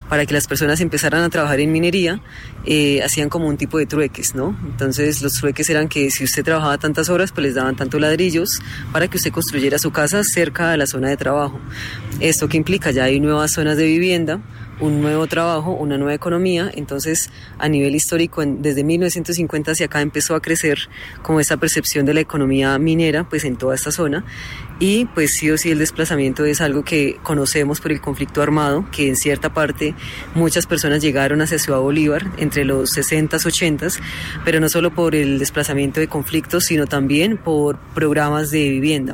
para que las personas empezaran a trabajar en minería, hacían como un tipo de trueques, ¿no? Entonces los trueques eran que si usted trabajaba tantas horas, pues les daban tantos ladrillos para que usted construyera su casa cerca de la zona de trabajo. ¿Esto qué implica? Ya hay nuevas zonas de vivienda, un nuevo trabajo, una nueva economía. Entonces, a nivel histórico, desde 1950 hacia acá empezó a crecer como esa percepción de la economía minera, pues en toda esta zona. Y pues sí o sí el desplazamiento es algo que conocemos por el conflicto armado, que en cierta parte muchas personas llegaron hacia Ciudad Bolívar entre los 60s, 80s, pero no solo por el desplazamiento de conflictos, sino también por programas de vivienda.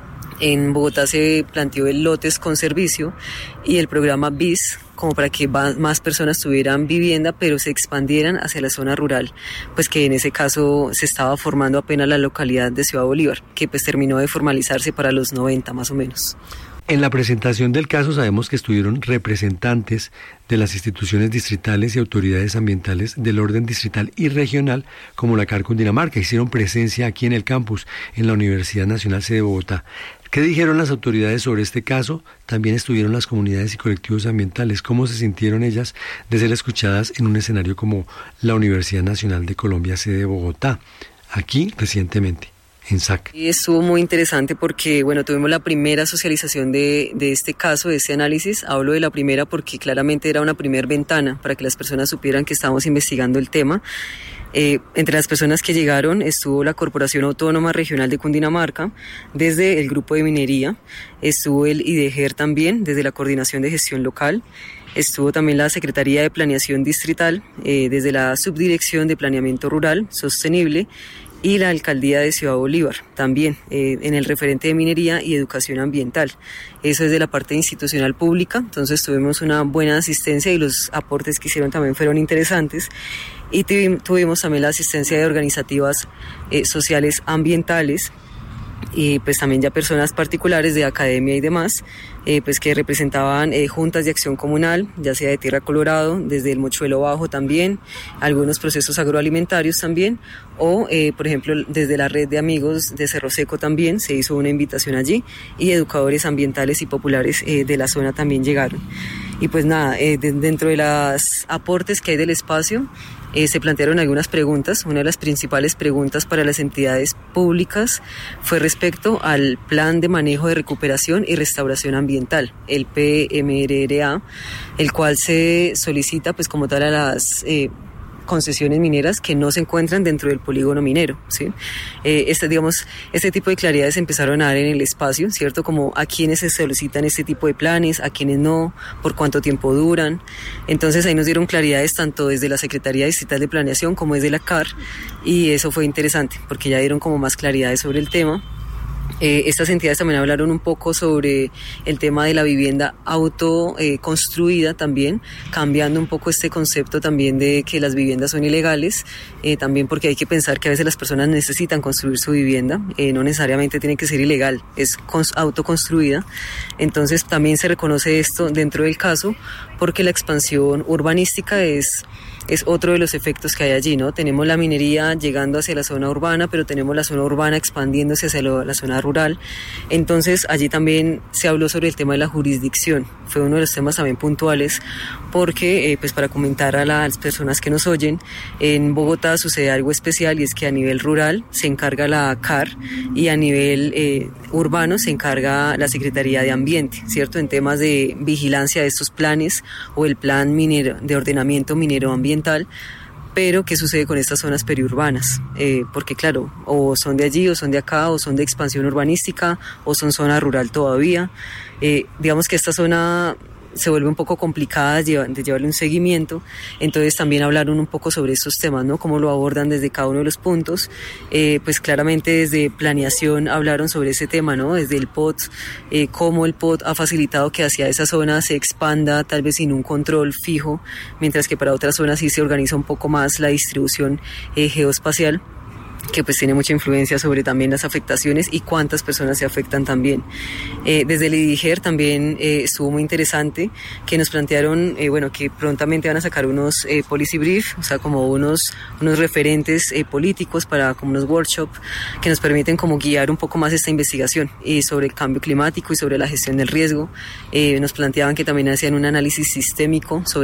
En Bogotá se planteó el lotes con servicio y el programa BIS, como para que más personas tuvieran vivienda, pero se expandieran hacia la zona rural, pues que en ese caso se estaba formando apenas la localidad de Ciudad Bolívar, que pues terminó de formalizarse para los 90 más o menos. En la presentación del caso sabemos que estuvieron representantes de las instituciones distritales y autoridades ambientales del orden distrital y regional, como la CAR Cundinamarca. Hicieron presencia aquí en el campus, en la Universidad Nacional Sede de Bogotá. ¿Qué dijeron las autoridades sobre este caso? También estuvieron las comunidades y colectivos ambientales. ¿Cómo se sintieron ellas de ser escuchadas en un escenario como la Universidad Nacional de Colombia Sede de Bogotá, aquí recientemente? En SAC. Y estuvo muy interesante porque, bueno, tuvimos la primera socialización de este caso, de este análisis. Hablo de la primera porque claramente era una primera ventana para que las personas supieran que estábamos investigando el tema. Entre las personas que llegaron estuvo la Corporación Autónoma Regional de Cundinamarca, desde el Grupo de Minería, estuvo el IDEGER también, desde la Coordinación de Gestión Local, estuvo también la Secretaría de Planeación Distrital, desde la Subdirección de Planeamiento Rural Sostenible, y la Alcaldía de Ciudad Bolívar, también en el referente de minería y educación ambiental. Eso es de la parte institucional pública, entonces tuvimos una buena asistencia y los aportes que hicieron también fueron interesantes. Y tuvimos también la asistencia de organizativas sociales ambientales, y pues también ya personas particulares de academia y demás, pues que representaban juntas de acción comunal, ya sea de Tierra Colorado, desde el Mochuelo Bajo también, algunos procesos agroalimentarios también, o por ejemplo desde la red de amigos de Cerro Seco también se hizo una invitación allí, y educadores ambientales y populares de la zona también llegaron. Y pues nada, dentro de los aportes que hay del espacio, se plantearon algunas preguntas. Una de las principales preguntas para las entidades públicas fue respecto al Plan de Manejo de Recuperación y Restauración Ambiental, el PMRRA, el cual se solicita pues como tal a las concesiones mineras que no se encuentran dentro del polígono minero, ¿sí? Este tipo de claridades se empezaron a dar en el espacio, ¿cierto? Como a quienes se solicitan este tipo de planes, a quienes no, por cuánto tiempo duran. Entonces ahí nos dieron claridades tanto desde la Secretaría Distrital de Planeación como desde la CAR, y eso fue interesante porque ya dieron como más claridades sobre el tema. Estas entidades también hablaron un poco sobre el tema de la vivienda autoconstruida también, cambiando un poco este concepto también de que las viviendas son ilegales, también porque hay que pensar que a veces las personas necesitan construir su vivienda, no necesariamente tiene que ser ilegal, es autoconstruida. Entonces también se reconoce esto dentro del caso porque la expansión urbanística es otro de los efectos que hay allí, ¿no? Tenemos la minería llegando hacia la zona urbana, pero tenemos la zona urbana expandiéndose hacia la zona rural. Entonces, allí también se habló sobre el tema de la jurisdicción. Fue uno de los temas también puntuales, porque, pues para comentar a las personas que nos oyen, en Bogotá sucede algo especial, y es que a nivel rural se encarga la CAR y a nivel urbano se encarga la Secretaría de Ambiente, ¿cierto? En temas de vigilancia de estos planes o el plan minero de ordenamiento minero ambiental. Pero ¿qué sucede con estas zonas periurbanas? Porque claro, o son de allí, o son de acá, o son de expansión urbanística, o son zona rural todavía. Digamos que esta zona se vuelve un poco complicada de llevarle un seguimiento, entonces también hablaron un poco sobre estos temas, ¿no? Cómo lo abordan desde cada uno de los puntos. Pues claramente desde planeación hablaron sobre ese tema, ¿no? Desde el POT, cómo el POT ha facilitado que hacia esa zona se expanda tal vez sin un control fijo, mientras que para otras zonas sí se organiza un poco más la distribución geoespacial, que pues tiene mucha influencia sobre también las afectaciones y cuántas personas se afectan también. Desde el IDIGER también estuvo muy interesante, que nos plantearon, que prontamente van a sacar unos policy brief, o sea, como unos referentes políticos para como unos workshops que nos permiten como guiar un poco más esta investigación sobre el cambio climático y sobre la gestión del riesgo. Nos planteaban que también hacían un análisis sistémico sobre